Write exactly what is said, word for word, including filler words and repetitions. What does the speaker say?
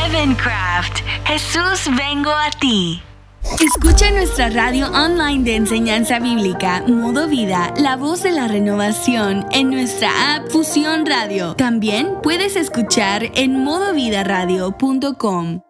Heavencraft. Jesús, vengo a ti. Escucha nuestra radio online de enseñanza bíblica, Modo Vida, la voz de la renovación, en nuestra app Fusión Radio. También puedes escuchar en modo vida radio punto com.